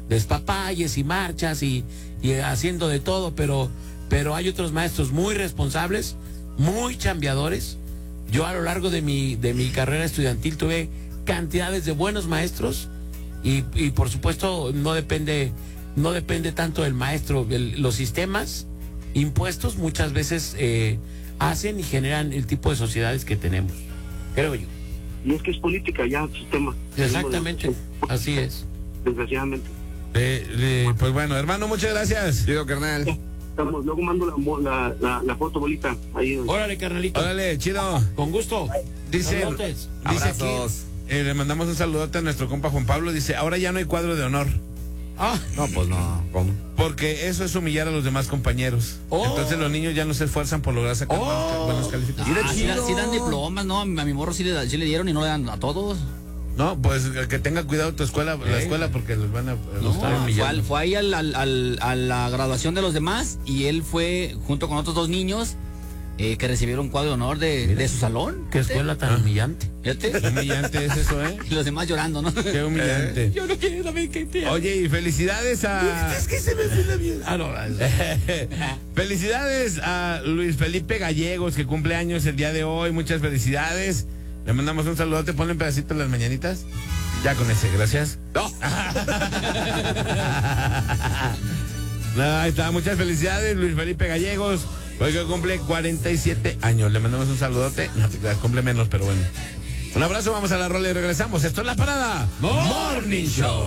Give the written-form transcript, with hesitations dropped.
despapalles y marchas y haciendo de todo, pero hay otros maestros muy responsables, muy chambeadores. Yo a lo largo de mi carrera estudiantil tuve cantidades de buenos maestros y por supuesto no depende tanto del maestro. Los sistemas impuestos muchas veces hacen y generan el tipo de sociedades que tenemos, creo yo. Y es que es política ya el sistema. Exactamente, así es. Desgraciadamente. Pues bueno, hermano, muchas gracias. Chido, carnal. Luego mando la foto, bolita. Ahí. Órale, carnalito. Órale, chido. Con gusto. Dice Abrazos. aquí, le mandamos un saludote a nuestro compa Juan Pablo. Dice, ahora ya no hay cuadro de honor. No, pues no. ¿Cómo? Porque eso es humillar a los demás compañeros. Entonces los niños ya no se esfuerzan por lograr sacar buenas calificaciones. Sí dan diplomas, ¿no? A mi morro sí le dieron y no le dan a todos. No, pues que tenga cuidado tu escuela, la escuela, porque los van a estar humillando. Fue ahí a la graduación de los demás y él fue junto con otros 2 niños que recibieron cuadro de honor de su salón. Qué escuela tan humillante. Fíjate. Qué humillante es eso, ¿eh? Y los demás llorando, ¿no? Qué humillante. Yo no quiero saber qué te... Oye, y felicidades a... Es que se me hace la bien. Felicidades a Luis Felipe Gallegos, que cumple años el día de hoy. Muchas felicidades. Le mandamos un saludote. Ponle un pedacito en las mañanitas. Ya con ese, gracias. No. No, ahí está. Muchas felicidades, Luis Felipe Gallegos. Hoy que cumple 47 años. Le mandamos un saludote. No te creas, cumple menos, pero bueno. Un abrazo, vamos a la rola y regresamos. Esto es La Parada Morning Show.